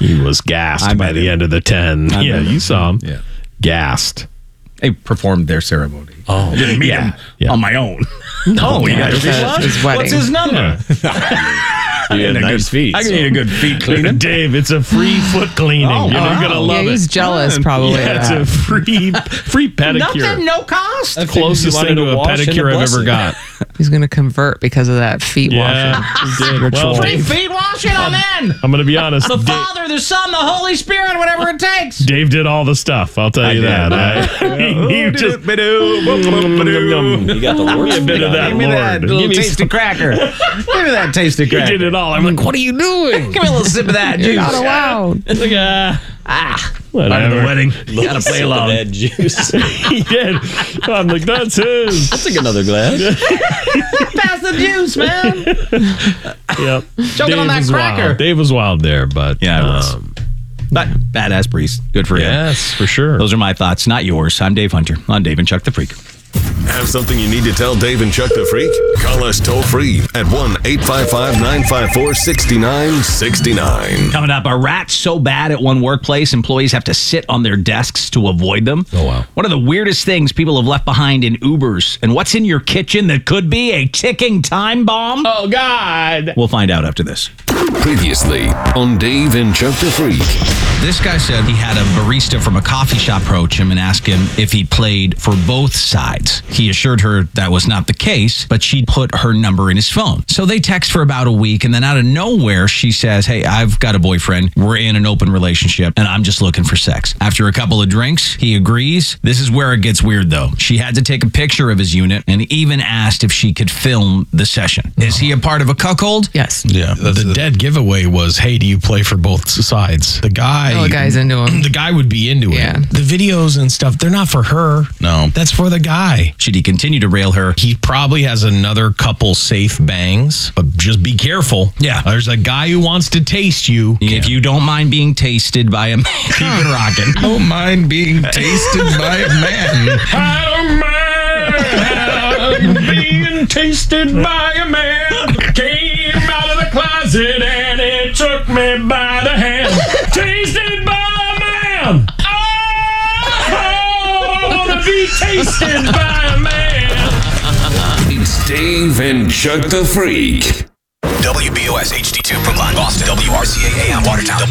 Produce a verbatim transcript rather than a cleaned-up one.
He was gassed I by met the him. end of the ten. I yeah, met you him. saw him. Yeah. Gassed. They performed their ceremony. Oh, I didn't meet yeah, him yeah. on my own. No, you yeah, got his- his wedding. What's his number? You had a nice good, feet. I can so. need a good feet cleaning. Dave, it's a free foot cleaning. Oh, You're wow. gonna Yeah, love he's it. jealous Fun. probably Yeah, of it's that. a free free pedicure. Nothing, no cost. Closest thing to a pedicure I've ever got. He's going to convert because of that feet Yeah, washing. he did. Ritual. Well, Free feet washing, I'm in. I'm gonna be honest. The Dave, Father, the Son, the Holy Spirit, whatever it takes. Dave did all the stuff. I'll tell you did. that. I, he just You got the worst. a bit of that, Give me that Lord. little Give me tasty cracker. Give me that tasty He cracker. did it all. I'm like, what are you doing? Give me a little sip of that juice. Not allowed. It's like, uh, Ah, whatever. part of the wedding. Little Gotta play sip of along. that juice. He did. I'm like, that's his. Take another glass. Pass the juice, man. Yep. Choking on that was cracker. Wild. Dave was wild there, but Yeah, I was. um, But badass priest. Good for him. yes, for sure. Those are my thoughts, not yours. I'm Dave Hunter on Dave and Chuck the Freak. Have something you need to tell Dave and Chuck the Freak? Call us toll free at one eight five five, nine five four, six nine six nine. Coming up, a rat so bad at one workplace, employees have to sit on their desks to avoid them. Oh, wow. One of the weirdest things people have left behind in Ubers. And what's in your kitchen that could be a ticking time bomb? Oh, God. We'll find out after this. Previously on Dave and Chuck the Freak. This guy said he had a barista from a coffee shop approach him and ask him if he played for both sides. He assured her that was not the case, but she put her number in his phone. So they text for about a week, and then out of nowhere, she says, hey, I've got a boyfriend. We're in an open relationship, and I'm just looking for sex. After a couple of drinks, he agrees. This is where it gets weird, though. She had to take a picture of his unit and even asked if she could film the session. Is he a part of a cuckold? Yes. Yeah, the dead giveaway was, hey, do you play for both sides? The guy, Oh, the guy's into him. the guy would be into Yeah. it. The videos and stuff, they're not for her. No. That's for the guy. Should he continue to rail her? He probably has another couple safe bangs, but just be careful. Yeah. There's a guy who wants to taste you. If you don't mind being tasted by a man, keep it rocking. don't mind being tasted by a man. I don't mind being tasted by a man. Came out of the closet and it took me by the hand. Tasted by a man. Oh, I want to be tasted by a man. It's Dave and Chuck the Freak. W B O S H D two Brookline, Boston. W R C A A M Watertown.